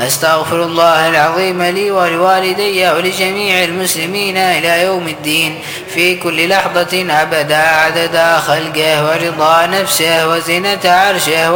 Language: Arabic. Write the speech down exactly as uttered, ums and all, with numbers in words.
أستغفر الله العظيم لي ولوالدي ولجميع المسلمين إلى يوم الدين في كل لحظة أبدا عدد خلقه ورضا نفسه وزنة عرشه